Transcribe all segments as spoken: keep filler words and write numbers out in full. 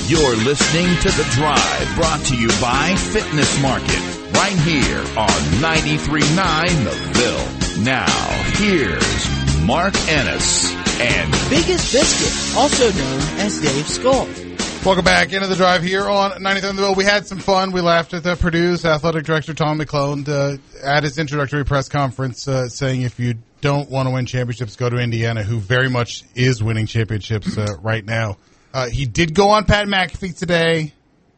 You're listening to The Drive, brought to you by Fitness Market, right here on ninety-three point nine The Ville. Now, here's Mark Ennis and Biggest Biscuit, also known as Dave Skull. Welcome back into The Drive here on ninety-three The Ville. We had some fun. We laughed at the Purdue's athletic director, Tom McClelland, uh, at his introductory press conference, uh, saying if you don't want to win championships, go to Indiana, who very much is winning championships uh, right now. Uh, he did go on Pat McAfee today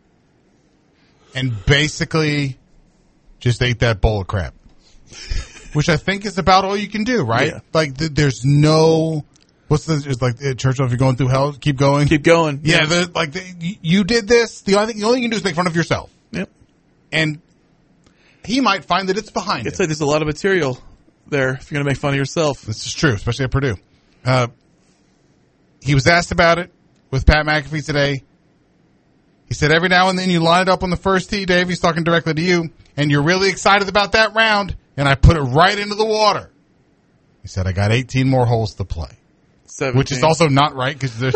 and basically just ate that bowl of crap, which I think is about all you can do, right? Yeah. Like, th- there's no, what's the, it's like, uh, Churchill, if you're going through hell, keep going. Keep going. Yeah, the, like, the, you did this, the only, thing, the only thing you can do is make fun of yourself. Yep. And he might find that it's behind It's him. like there's a lot of material there if you're going to make fun of yourself. This is true, especially at Purdue. Uh, he was asked about it with Pat McAfee today. He said, every now and then you line it up on the first tee, Dave. He's talking directly to you, and you're really excited about that round, and I put it right into the water. He said, I got eighteen more holes to play, seventeen. which is also not right because there's.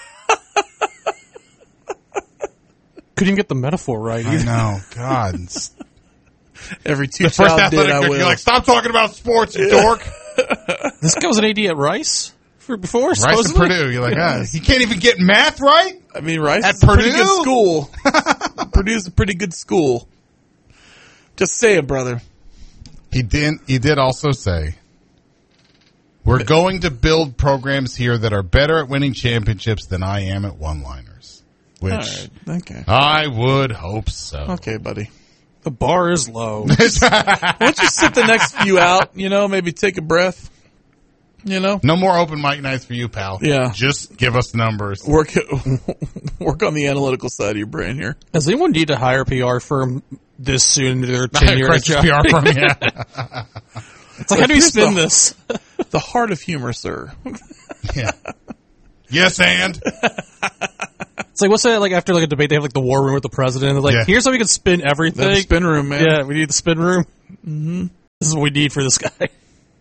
Couldn't even get the metaphor right I either. know, God. Every two The first child did, athletic I director, will. you're like, stop talking about sports, you dork. This guy was an A D at Rice for before, Rice and supposedly? Purdue. You're like, ah, he can't even get math right? I mean, Rice At is a pretty Purdue? good school. Purdue's a pretty good school. Just say it, brother. He did, he did also say, we're going to build programs here that are better at winning championships than I am at one-liners. Which All right. Okay. I would hope so. Okay, buddy. The bar is low. Why don't you sit the next few out, you know, maybe take a breath, you know? No more open mic nights for you, pal. Yeah. Just give us numbers. Work work on the analytical side of your brain here. Does anyone need to hire a P R firm this soon into their tenure? Crisis job? P R firm, yeah. It's like, how do you Here's spin the- this? The heart of humor, sir. yeah. Yes, and? It's like, what's that, like, after like a debate, they have like the war room with the president. It's like, Yeah. here's how we can spin everything. The spin room, man. Yeah, we need the spin room. Mm-hmm. This is what we need for this guy.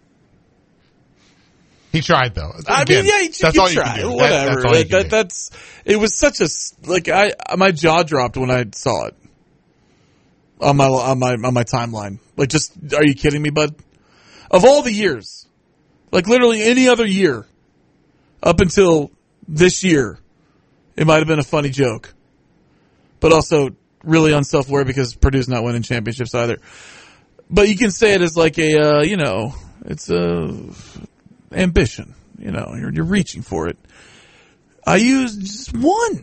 He tried, though. I Again, mean, yeah, you, that's you all try. you can do. That- Whatever. that's all you That- can that- do. that's it was such a s- like I my jaw dropped when I saw it on my on my on my timeline. Like, just are you kidding me, bud? Of all the years, like literally any other year, up until this year, it might have been a funny joke, but also really unself-aware because Purdue's not winning championships either. But you can say it as like a uh, you know, it's a ambition. You know, you're you're reaching for it. I used just one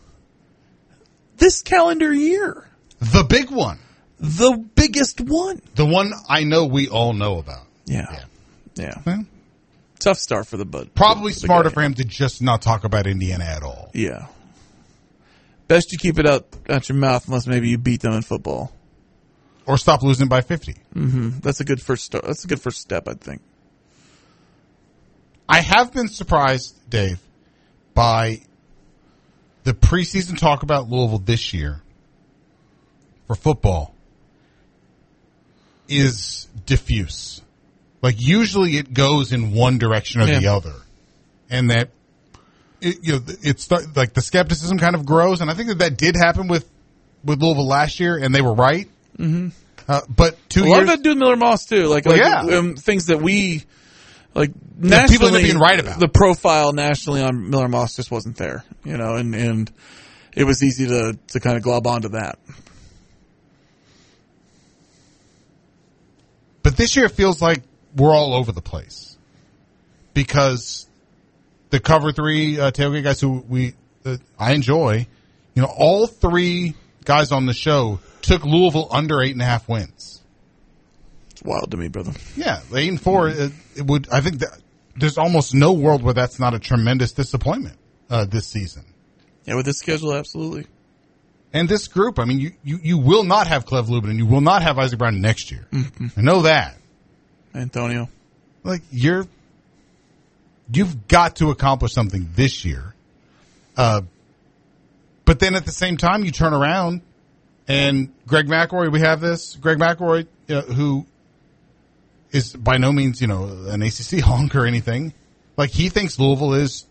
this calendar year, The big one. the biggest one. The one I know we all know about. Yeah, Yeah. yeah. Well, Tough start for the bud. probably for the smarter guy. for him to just not talk about Indiana at all. Yeah. Best you keep it out out your mouth unless maybe you beat them in football. Or stop losing by fifty. Mm-hmm. That's a good first start. That's a good first step, I think. I have been surprised, Dave, by the preseason talk about Louisville this year for football is diffuse. Like, usually it goes in one direction or the Yeah. other. And that, it, you know, it's like the skepticism kind of grows. And I think that that did happen with, with Louisville last year, and they were right. Mm-hmm. Uh, but two A lot years. of that doing Miller Moss too. Like, Well, like yeah. um, things that we like Yeah, people end nationally up being right about. the profile nationally on Miller Moss just wasn't there, you know, and and it was easy to to kind of glob onto that. But this year it feels like we're all over the place because the cover three uh, tailgate guys who we uh, I enjoy, you know, all three guys on the show took Louisville under eight and a half wins. It's wild to me, brother. Yeah, eight and four. It, it would. I think that there's almost no world where that's not a tremendous disappointment uh, this season. Yeah, with this schedule, absolutely. And this group, I mean, you, you, you will not have Clev Lubin and you will not have Isaac Brown next year. Mm-hmm. I know that. Antonio. Like, you're, you've got to accomplish something this year. Uh, but then at the same time, you turn around and Greg McElroy, we have this, Greg McElroy, uh, who is by no means, you know, an A C C honk or anything. Like, he thinks Louisville is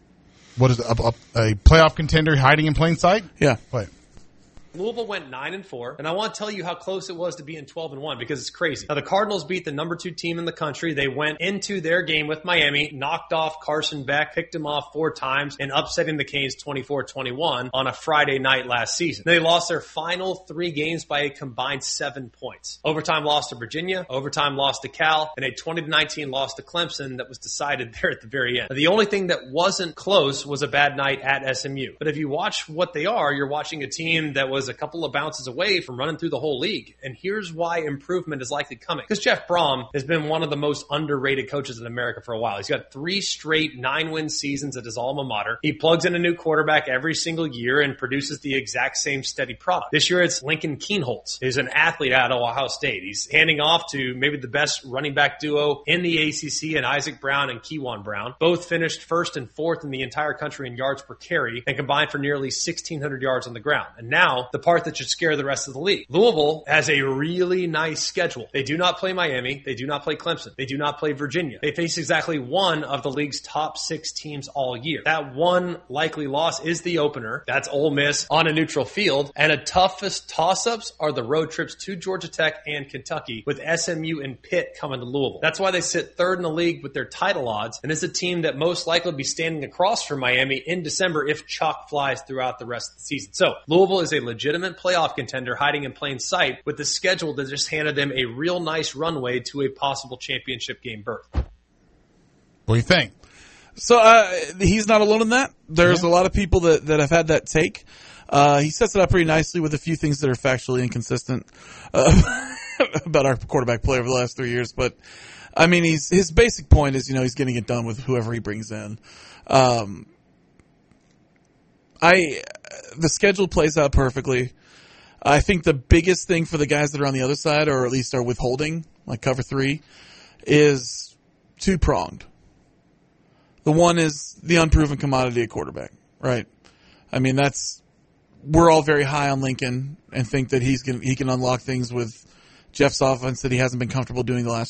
what is it, a, a, a playoff contender hiding in plain sight? Yeah. Wait. Louisville went nine and four, and I want to tell you how close it was to being twelve and one because it's crazy. Now the Cardinals beat the number two team in the country. They went into their game with Miami, knocked off Carson Beck, picked him off four times, and upsetting the Canes twenty-four twenty-one on a Friday night last season. They lost their final three games by a combined seven points. Overtime loss to Virginia, overtime loss to Cal, and a twenty to nineteen loss to Clemson that was decided there at the very end. Now, the only thing that wasn't close was a bad night at S M U. But if you watch what they are, you're watching a team that was a couple of bounces away from running through the whole league. And here's why improvement is likely coming. Because Jeff Brom has been one of the most underrated coaches in America for a while. He's got three straight nine-win seasons at his alma mater. He plugs in a new quarterback every single year and produces the exact same steady product. This year it's Lincoln Kienholz. He's an athlete out of Ohio State. He's handing off to maybe the best running back duo in the A C C and Isaac Brown and Kewan Brown. Both finished first and fourth in the entire country in yards per carry and combined for nearly sixteen hundred yards on the ground. And now the part that should scare the rest of the league. Louisville has a really nice schedule. They do not play Miami. They do not play Clemson. They do not play Virginia. They face exactly one of the league's top six teams all year. That one likely loss is the opener. That's Ole Miss on a neutral field. And the toughest toss-ups are the road trips to Georgia Tech and Kentucky with S M U and Pitt coming to Louisville. That's why they sit third in the league with their title odds and is a team that most likely will be standing across from Miami in December if chalk flies throughout the rest of the season. So Louisville is a legitimate playoff contender hiding in plain sight with the schedule that just handed them a real nice runway to a possible championship game berth. What do you think? So uh, he's not alone in that. There's Yeah. a lot of people that, that have had that take. Uh, he sets it up pretty nicely with a few things that are factually inconsistent uh, about our quarterback play over the last three years. But, I mean, he's his basic point is, you know, he's getting it done with whoever he brings in. Um, I the schedule plays out perfectly. I think the biggest thing for the guys that are on the other side, or at least are withholding, like cover three, is two-pronged. The one is the unproven commodity at quarterback, right? I mean, that's we're all very high on Lincoln and think that he's gonna, he can unlock things with Jeff's offense that he hasn't been comfortable doing the last